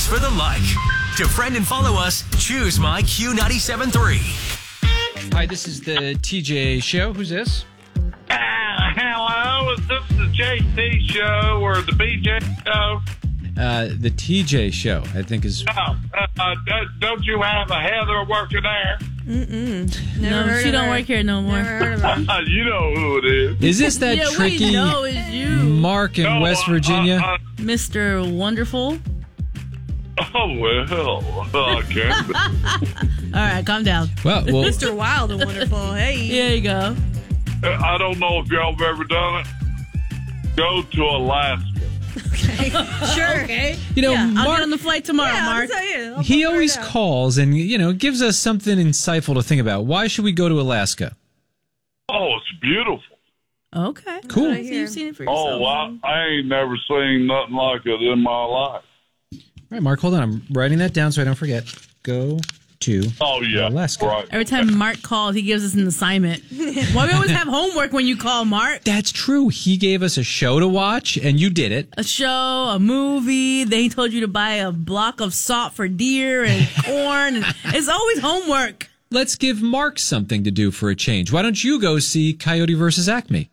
Thanks for the like. To friend and follow us, choose My Q97.3. Hi, this is the TJ Show. Who's this? Hello, is this the JT Show or the BJ Show? The TJ Show, I think is... Don't you have a Heather working there? No, she don't work here no more. You know who it is. Is this that Yeah, tricky we know it's you. Mark in West Virginia? Mr. Wonderful. Oh, well, I can't. All right, calm down. Well, Mr. Wild and Wonderful. Hey. There you go. I don't know if y'all have ever done it. Go to Alaska. Okay. Sure. Okay. you know, I'll Mark, get on the flight tomorrow, Mark. he always calls and, gives us something insightful to think about. Why should we go to Alaska? Oh, it's beautiful. Okay. Cool. So you've seen it for yourself. Oh, I ain't never seen nothing like it in my life. All right, Mark, hold on. I'm writing that down so I don't forget. Go to Alaska. Right. Every time Mark calls, he gives us an assignment. Why we always have homework when you call, Mark? That's true. He gave us a show to watch, and you did it. A show, a movie. Then he told you to buy a block of salt for deer and corn. And it's always homework. Let's give Mark something to do for a change. Why don't you go see Coyote versus Acme?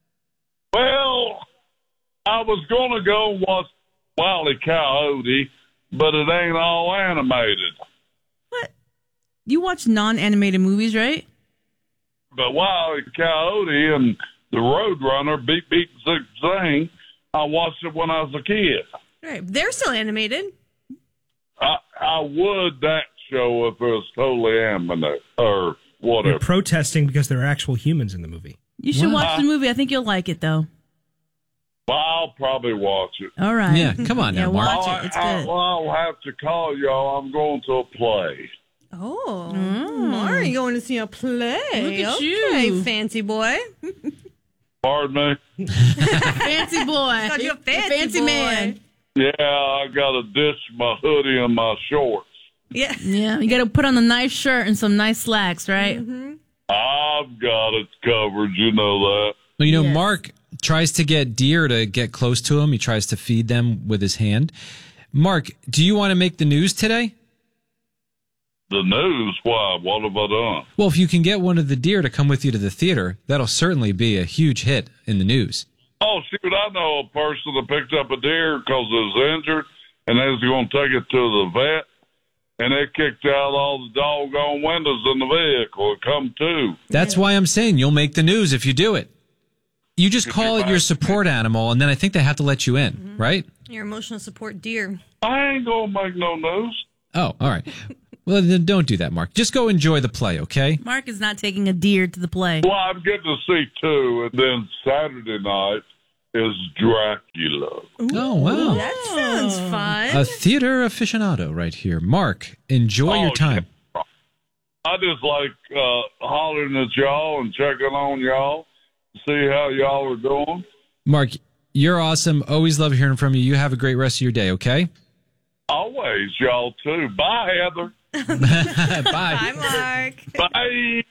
Well, I was going to go watch Wile E. Coyote, but it ain't all animated. What? You watch non-animated movies, right? But Wile E. Coyote and the Roadrunner, Beep Beep Zig Zing, I watched it when I was a kid. Right. They're still animated. I would that show if it was totally animated or whatever. They're protesting because there are actual humans in the movie. You should watch the movie. I think you'll like it, though. Well, I'll probably watch it. All right. Yeah, come on now, Mark. Watch it. It's good. I'll have to call y'all. I'm going to a play. Oh. Are you going to see a play? Look at okay, you. fancy boy. Pardon me? Fancy boy. Called you a fancy boy. man. Yeah, I got to ditch my hoodie and my shorts. Yeah. Yeah, you got to put on a nice shirt and some nice slacks, right? I've got it covered. You know that. Well, Yes. Mark tries to get deer to get close to him. He tries to feed them with his hand. Mark, do you want to make the news today? The news? Why? What have I done? Well, if you can get one of the deer to come with you to the theater, that'll certainly be a huge hit in the news. Oh, shoot, I know a person that picked up a deer because it was injured, and they was going to take it to the vet, and they kicked out all the doggone windows in the vehicle. It come to. That's why I'm saying you'll make the news if you do it. You just call it your support animal, and then I think they have to let you in, right? Your emotional support deer. I ain't going to make no news. Oh, all right. Well, then don't do that, Mark. Just go enjoy the play, okay? Mark is not taking a deer to the play. Well, I'm getting to see two, and then Saturday night is Dracula. Oh, wow. That sounds fun. A theater aficionado right here. Mark, enjoy your time. Yeah. I just like hollering at y'all and checking on y'all, see how y'all are doing. Mark, you're awesome. Always love hearing from you. You have a great rest of your day, okay? Always, y'all too. Bye, Heather. Bye. Bye, Mark. Bye.